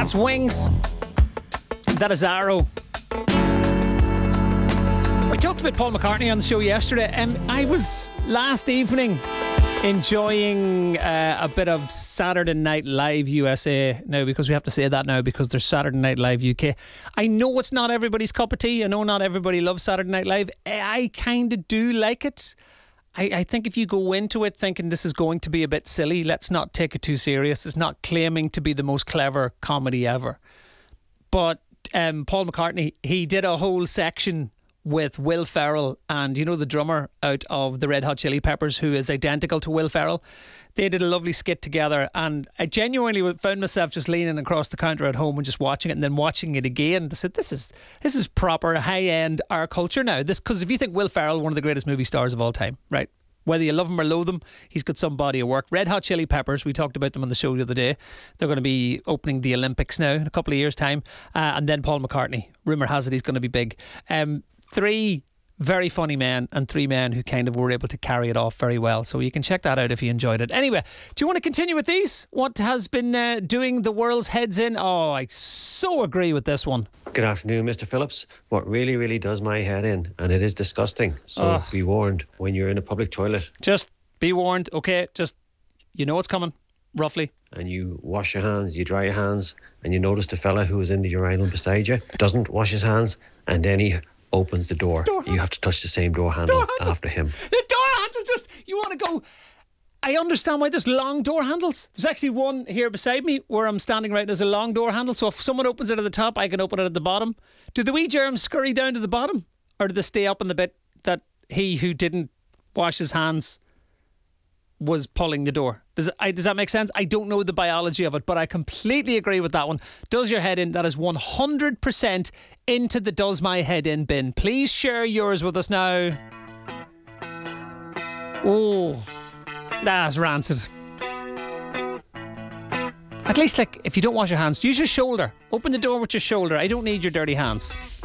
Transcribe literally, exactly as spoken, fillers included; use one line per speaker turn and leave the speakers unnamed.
That's Wings. That is Arrow. We talked about Paul McCartney on the show yesterday, and I was last evening enjoying uh, a bit of Saturday Night Live U S A now, because we have to say that now because there's Saturday Night Live U K. I know it's not everybody's cup of tea. I know not everybody loves Saturday Night Live. I kind of do like it. I, I think if you go into it thinking this is going to be a bit silly, let's not take it too serious. It's not claiming to be the most clever comedy ever. But um, Paul McCartney, he did a whole section with Will Ferrell and, you know, the drummer out of the Red Hot Chili Peppers, who is identical to Will Ferrell. They did a lovely skit together, and I genuinely found myself just leaning across the counter at home and just watching it, and then watching it again. I said, this is this is proper high-end our culture now. This, because if you think Will Ferrell, one of the greatest movie stars of all time, right? Whether you love him or loathe him, he's got some body of work. Red Hot Chili Peppers, we talked about them on the show the other day. They're going to be opening the Olympics now in a couple of years' time. Uh, and then Paul McCartney. Rumour has it he's going to be big. Um, three very funny men, and three men who kind of were able to carry it off very well. So you can check that out if you enjoyed it. Anyway, do you want to continue with these? What has been uh, doing the world's heads in? Oh, I so agree with this one.
Good afternoon, Mister Phillips. What really, really does my head in, and it is disgusting, so
oh.
be warned when you're in a public toilet.
Just be warned, okay? Just, you know what's coming, roughly.
And you wash your hands, you dry your hands, and you notice the fella who is in the urinal beside you doesn't wash his hands, and then he opens the door. door you have to touch the same door handle, door handle after him.
The door handle, just, you want to go. I understand why there's long door handles. There's actually one here beside me where I'm standing right. There's a long door handle, so if someone opens it at the top, I can open it at the bottom. Do the wee germs scurry down to the bottom, or do they stay up in the bit that he who didn't wash his hands was pulling the door? Does it, I, does that make sense? I don't know the biology of it, but I completely agree with that one. Does your head in? That is one hundred percent into the does my head in bin. Please share yours with us now. Oh, that's rancid. At least, like, if you don't wash your hands, use your shoulder. Open the door with your shoulder. I don't need your dirty hands.